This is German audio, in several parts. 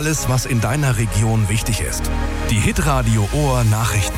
Alles, was in deiner Region wichtig ist. Die Hitradio Ohr Nachrichten.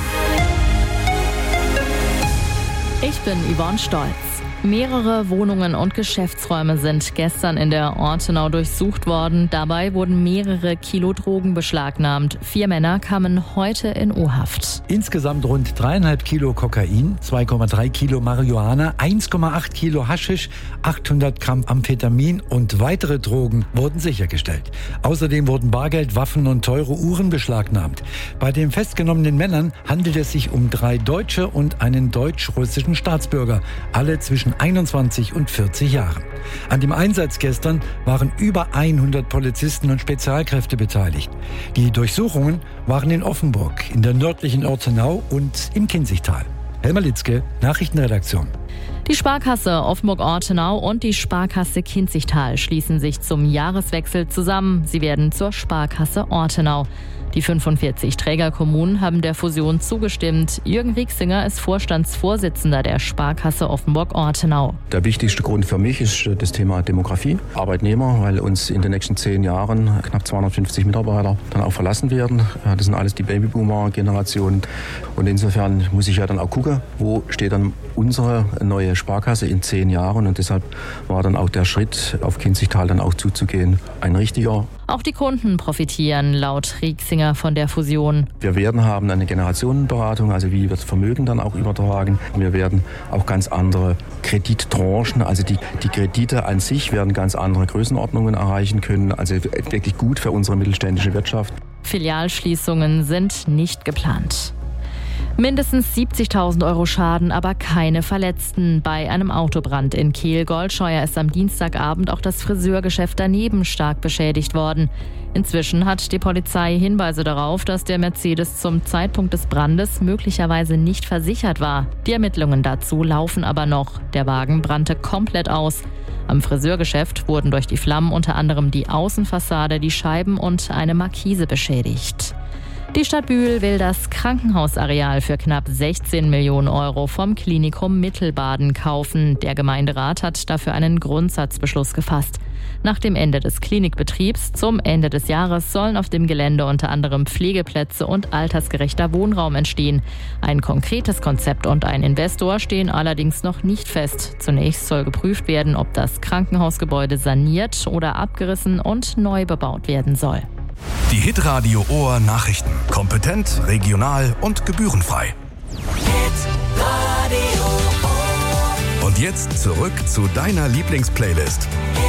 Ich bin Yvonne Stolz. Mehrere Wohnungen und Geschäftsräume sind gestern in der Ortenau durchsucht worden. Dabei wurden mehrere Kilo Drogen beschlagnahmt. 4 Männer kamen heute in U-Haft. Insgesamt rund 3,5 Kilo Kokain, 2,3 Kilo Marihuana, 1,8 Kilo Haschisch, 800 Gramm Amphetamin und weitere Drogen wurden sichergestellt. Außerdem wurden Bargeld, Waffen und teure Uhren beschlagnahmt. Bei den festgenommenen Männern handelt es sich um 3 Deutsche und einen deutsch-russischen Staatsbürger, alle zwischen 21 und 40 Jahren. An dem Einsatz gestern waren über 100 Polizisten und Spezialkräfte beteiligt. Die Durchsuchungen waren in Offenburg, in der nördlichen Ortenau und im Kinzigtal. Helmer Litzke, Nachrichtenredaktion. Die Sparkasse Offenburg-Ortenau und die Sparkasse Kinzigtal schließen sich zum Jahreswechsel zusammen. Sie werden zur Sparkasse Ortenau. Die 45 Trägerkommunen haben der Fusion zugestimmt. Jürgen Rieksinger ist Vorstandsvorsitzender der Sparkasse Offenburg-Ortenau. Der wichtigste Grund für mich ist das Thema Demografie. Arbeitnehmer, weil uns in den nächsten 10 Jahren knapp 250 Mitarbeiter dann auch verlassen werden. Das sind alles die Babyboomer-Generationen. Und insofern muss ich ja dann auch gucken, wo steht dann unsere neue Sparkasse in 10 Jahren. Und deshalb war dann auch der Schritt, auf Kinzigtal dann auch zuzugehen, ein richtiger. Auch die Kunden profitieren laut Rieksinger von der Fusion. Wir werden haben eine Generationenberatung, also wie wird Vermögen dann auch übertragen. Wir werden auch ganz andere Kredittranchen, also die Kredite an sich werden ganz andere Größenordnungen erreichen können. Also wirklich gut für unsere mittelständische Wirtschaft. Filialschließungen sind nicht geplant. Mindestens 70.000 € Schaden, aber keine Verletzten. Bei einem Autobrand in Kehl-Goldscheuer ist am Dienstagabend auch das Friseurgeschäft daneben stark beschädigt worden. Inzwischen hat die Polizei Hinweise darauf, dass der Mercedes zum Zeitpunkt des Brandes möglicherweise nicht versichert war. Die Ermittlungen dazu laufen aber noch. Der Wagen brannte komplett aus. Am Friseurgeschäft wurden durch die Flammen unter anderem die Außenfassade, die Scheiben und eine Markise beschädigt. Die Stadt Bühl will das Krankenhausareal für knapp 16 Millionen € vom Klinikum Mittelbaden kaufen. Der Gemeinderat hat dafür einen Grundsatzbeschluss gefasst. Nach dem Ende des Klinikbetriebs zum Ende des Jahres sollen auf dem Gelände unter anderem Pflegeplätze und altersgerechter Wohnraum entstehen. Ein konkretes Konzept und ein Investor stehen allerdings noch nicht fest. Zunächst soll geprüft werden, ob das Krankenhausgebäude saniert oder abgerissen und neu bebaut werden soll. Die Hitradio Ohr Nachrichten. Kompetent, regional und gebührenfrei. Und jetzt zurück zu deiner Lieblingsplaylist.